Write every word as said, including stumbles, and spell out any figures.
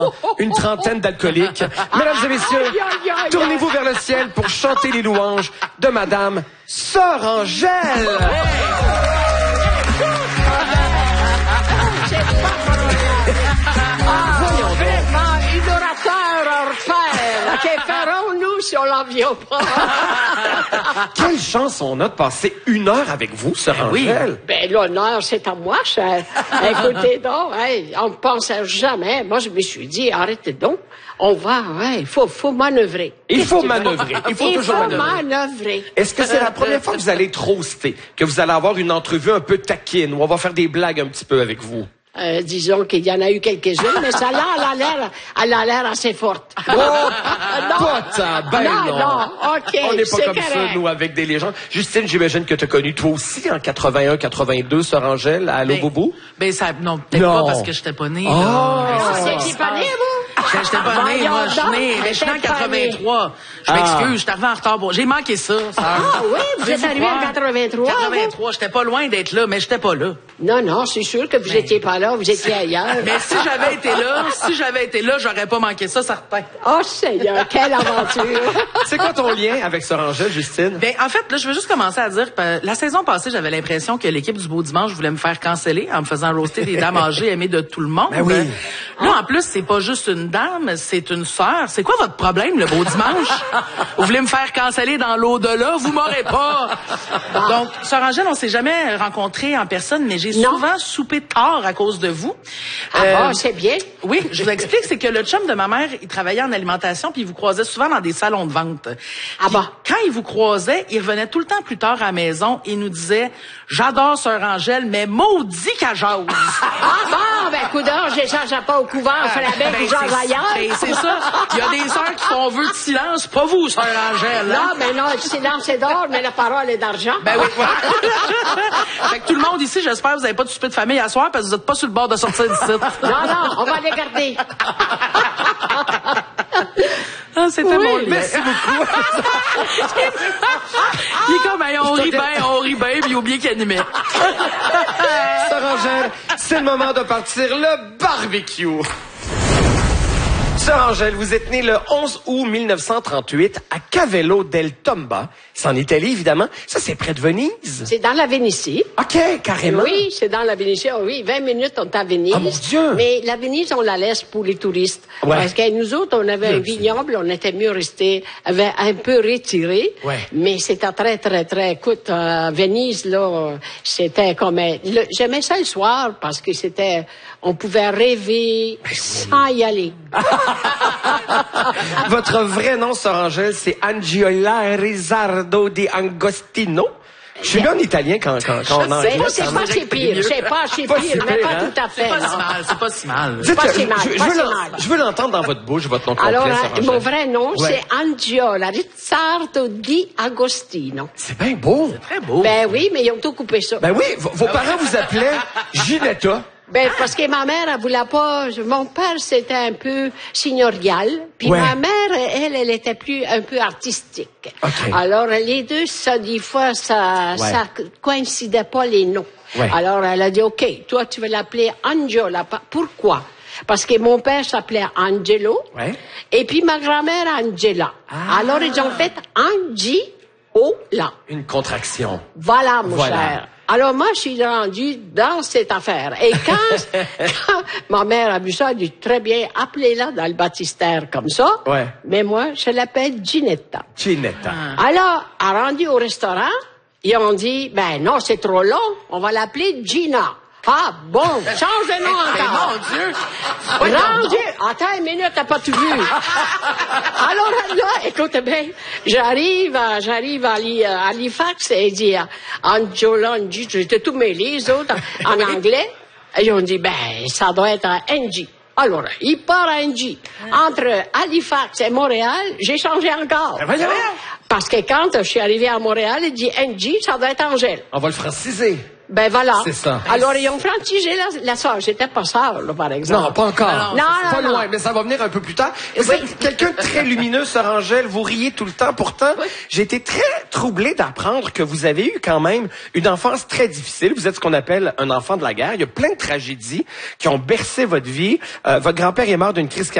une trentaine d'alcooliques. Mesdames et messieurs, tournez-vous vers le ciel pour chanter les louanges de Madame Sœur Angèle. Que ferons-nous si on l'avion pas? Quelle chance on a de passer une heure avec vous, Sœur Angèle. Oui. Ben, l'honneur, c'est à moi, cher. Écoutez donc, hey, on ne pensait jamais. Moi, je me suis dit, arrêtez donc. On va, ouais, il faut, faut manœuvrer. Il faut manœuvrer. Il faut il toujours faut manœuvrer. manœuvrer. Est-ce que c'est la première fois que vous allez être roasté, que vous allez avoir une entrevue un peu taquine, où on va faire des blagues un petit peu avec vous? Euh, disons qu'il y en a eu quelques-unes, mais celle-là, elle a l'air, elle a l'air assez forte. Oh, pas ta, ben non, non. non, OK, On n'est pas c'est comme correct. ça, nous, avec des légendes. Justine, j'imagine que tu as connu toi aussi en quatre-vingt-un quatre-vingt-deux, Sœur Angèle, à Allô Ben, Boubou? Ben, ça, non, peut-être Non. pas parce que j'étais pas née. Oh. là. Ah, Ben, c'est pas né, vous? J'étais j'étais pas née, moi, je suis Voyons née, donc, mais je suis née en t'es pas quatre-vingt-trois. Je Ah. m'excuse, je suis arrivée en retard. Bon, j'ai manqué ça, ça. Ah oui, vous êtes arrivé en quatre-vingt-trois, quatre-vingt-trois, j'étais pas loin d'être là, mais j'étais pas là. Non, non, c'est sûr que vous étiez pas là, vous étiez ailleurs. Mais si j'avais été là, si j'avais été là, j'aurais pas manqué ça, certain. Oh, Seigneur, quelle aventure! C'est quoi ton lien avec Sœur Angèle, Justine? Ben, en fait, là, je veux juste commencer à dire que la saison passée, j'avais l'impression que l'équipe du Beau Dimanche voulait me faire canceller en me faisant roaster des dames âgées aimées de tout le monde. Ben oui. Là, en plus, c'est pas juste une dame, c'est une sœur. C'est quoi votre problème, le Beau Dimanche? Vous voulez me faire canceller dans l'au-delà? Vous m'aurez pas! Donc, Sœur Angèle, on s'est jamais rencontrés en personne, mais j'ai Non. souvent soupé tard à cause de vous. Ah Euh, bon, c'est bien. Oui, je vous explique, c'est que le chum de ma mère, il travaillait en alimentation, puis il vous croisait souvent dans des salons de vente. Ah Puis, bon? quand il vous croisait, il revenait tout le temps plus tard à la maison et il nous disait « J'adore Sœur Angèle, mais maudit qu'elle jase! » Ah bon, ben, coudonc, j'échange pas au couvent, on fait la belle Ben, du genre c'est- ailleurs. ben, c'est ça. Il y a des sœurs qui font vœu de silence, pas vous, Sœur Angèle. hein? Non, mais non, le silence est d'or, mais la parole est d'argent. Ben oui. Fait que tout le monde ici, j'espère que vous n'avez pas de souper de famille à soir parce que vous n'êtes pas sur le bord de sortir d'ici. Non, non, on va les garder. Ah, c'était Oui, mon lien. Merci beaucoup. Il est comme, hey, on rit bien, on rit bien, puis il a oublié qu'il animait. Sœur Angèle, c'est le moment de partir le barbecue. Sœur Angèle, vous êtes née le onze août mille neuf cent trente-huit à Cavello del Tomba. C'est en Italie, évidemment. Ça, c'est près de Venise. C'est dans la Vénétie. OK, carrément. Oui, c'est dans la Vénétie. Oh oui, vingt minutes, on est à Venise. Ah, mon Dieu! Mais la Venise, on la laisse pour les touristes. Ouais. Parce que nous autres, on avait un Bien sûr. vignoble, on était mieux restés, avait un peu retiré. Ouais. Mais c'était très, très, très, écoute, euh, Venise, là, c'était comme, un- le- j'aimais ça le soir parce que c'était, on pouvait rêver sans y aller. Votre vrai nom, Sœur Angèle, c'est Angiola Rizzardo di Angostino. Je suis bien en italien quand, quand, quand on en C'est anglais, c'est quand pas même. si pire, c'est pas si Pas pire, si mais pire, pas hein? tout à fait. C'est pas non. si mal, c'est pas si mal. Dites, Pas si mal, je, je pas veux si l'en- mal. je veux l'entendre dans votre bouche, votre nom complet, Alors, Sœur hein, Angèle. mon vrai nom, Ouais. c'est Angiola Rizzardo di Agostino. C'est bien beau. Très beau. Ben oui, mais ils ont tout coupé ça. Ben oui, vos, vos parents vous appelaient Ginetta. Ben, parce que ma mère, elle voulait pas... Mon père, c'était un peu signorial. Puis Ouais. ma mère, elle, elle était plus un peu artistique. OK. Alors, les deux, ça, des fois, ça, Ouais. ça coïncidait pas les noms. Ouais. Alors, elle a dit, OK, toi, tu veux l'appeler Angiola. Pa- Pourquoi? Parce que mon père s'appelait Angelo. Ouais. Et puis ma grand-mère, Angela. Ah. Alors, ils ont fait Angiola. Une contraction. Voilà, mon Voilà. cher. Alors, moi, je suis rendue dans cette affaire. Et quand, quand ma mère a vu ça, elle dit, très bien, appelez-la dans le baptistère comme ça. Ouais. Mais moi, je l'appelle Ginetta. Ginetta. Alors, à rendu au restaurant, ils ont dit, ben non, c'est trop long, on va l'appeler Gina. Ah, bon, change de nom Mais encore. mon Dieu! Rendu, attends une minute, t'as pas tout vu. Alors là, écoute bien, j'arrive, à- j'arrive à, Li- à Halifax et il dit, Angela, Angie, j'étais tout mêlé, les autres, en anglais. Et ils ont dit, ben, ça doit être un Angie. Alors, il part à Angie. Entre Halifax et Montréal, j'ai changé encore. Ben voyons. Parce que quand je suis arrivé à Montréal, il dit Angie, ça doit être Angèle. On va le franciser. Ben voilà. C'est ça. Alors, ils ont franchigé la, la sœur. J'étais pas sœur, là, par exemple. Non, pas encore. Non, non, pas non, loin, non. mais ça va venir un peu plus tard. Vous Oui. êtes quelqu'un de très lumineux, Sœur Angèle. Vous riez tout le temps. Pourtant, Oui. j'ai été très troublé d'apprendre que vous avez eu quand même une enfance très difficile. Vous êtes ce qu'on appelle un enfant de la guerre. Il y a plein de tragédies qui ont bercé votre vie. Euh, votre grand-père est mort d'une crise cardiaque